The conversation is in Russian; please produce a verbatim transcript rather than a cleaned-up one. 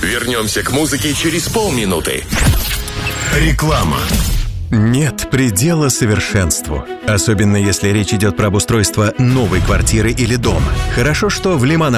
Вернемся к музыке через полминуты. Реклама. Нет предела совершенству. Особенно если речь идет про обустройство новой квартиры или дома. Хорошо, что в Лиман